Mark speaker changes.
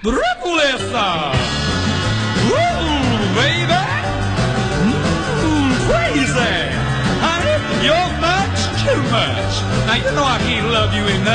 Speaker 1: Breathless. Ooh, baby. Crazy. Honey, you're much too much. Now, you know I can't love you enough.